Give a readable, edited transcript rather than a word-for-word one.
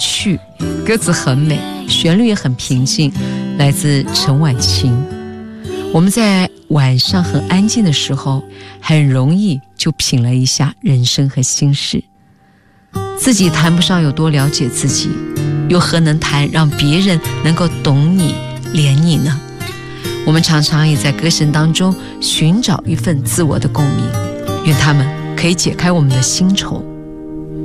去，歌词很美，旋律也很平静，来自陈婉晴。我们在晚上很安静的时候，很容易就品了一下人生和心事。自己谈不上有多了解自己，又何能谈让别人能够懂你、怜你呢？我们常常也在歌声当中寻找一份自我的共鸣，愿他们可以解开我们的心愁。